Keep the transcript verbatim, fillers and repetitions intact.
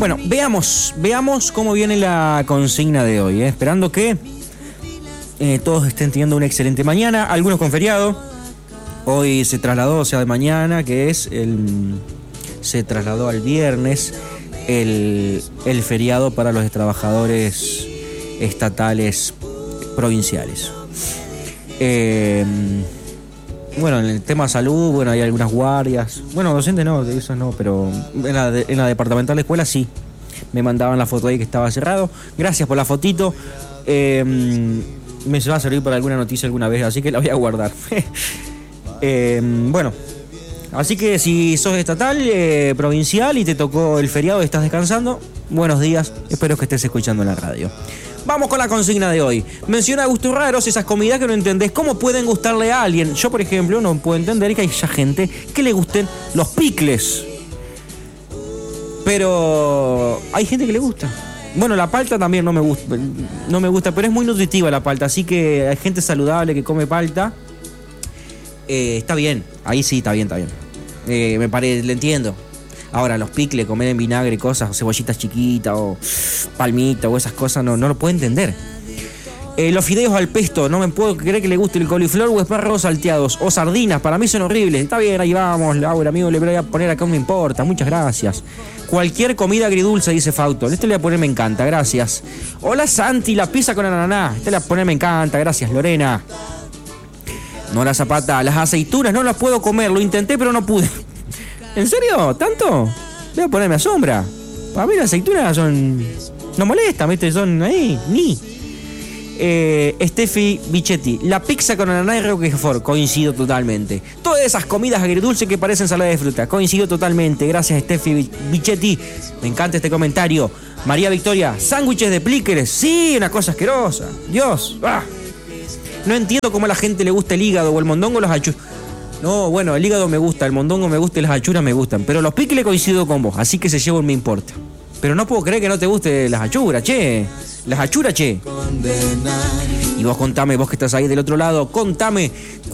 Bueno, veamos, veamos cómo viene la consigna de hoy, ¿eh? Esperando que eh, todos estén teniendo una excelente mañana, algunos con feriado. Hoy se trasladó, o sea, de mañana, que es el... se trasladó al viernes el, el feriado para los trabajadores estatales provinciales. Eh, bueno, en el tema salud, bueno, hay algunas guardias. Bueno, docentes no, de eso no, pero en la, de, en la departamental de escuela sí. Me mandaban la foto ahí que estaba cerrado. Gracias por la fotito. Eh, me va a servir para alguna noticia alguna vez, así que la voy a guardar. eh, bueno, así que si sos estatal, eh, provincial y te tocó el feriado y estás descansando, buenos días, espero que estés escuchando la radio. Vamos con la consigna de hoy. Menciona gustos raros, esas comidas que no entendés. ¿Cómo pueden gustarle a alguien? Yo, por ejemplo, no puedo entender que haya gente que le gusten los picles. Pero hay gente que le gusta. Bueno, la palta también no me gusta, no me gusta, pero es muy nutritiva la palta, así que hay gente saludable que come palta. Eh, está bien, ahí sí, está bien, está bien. Eh, me parece, le entiendo. Ahora, los picles, comer en vinagre, cosas, cebollitas chiquitas o palmita o esas cosas, no, no lo puedo entender. Eh, los fideos al pesto, no me puedo creer que le guste el coliflor o espárragos salteados. O sardinas, para mí son horribles. Está bien, ahí vamos, Laura, amigo, le voy a poner acá, no me importa, muchas gracias. Cualquier comida agridulce, dice Fausto. Este le voy a poner me encanta, gracias. Hola Santi, la pizza con ananá. Este le voy a poner me encanta, gracias Lorena. No la zapata, las aceitunas no las puedo comer, lo intenté pero no pude. ¿En serio? ¿Tanto? Voy a ponerme a sombra. Para mí las aceitunas son... no molestan, ¿viste? Son ahí, ni... Eh, Steffi Bichetti, la pizza con ananá y roquefort, coincido totalmente. Todas esas comidas agridulces que parecen ensalada de fruta, coincido totalmente. Gracias Steffi Bichetti, me encanta este comentario. María Victoria, sándwiches de plíqueres, sí, una cosa asquerosa. Dios, ah. No entiendo cómo a la gente le gusta el hígado o el mondongo o los achuras. No, bueno, el hígado me gusta, el mondongo me gusta y las achuras me gustan, pero los pickles coincido con vos, así que se llevo un me importa. Pero no puedo creer que no te guste las achuras, che. Las achuras, che. Y vos contame, vos que estás ahí del otro lado, contame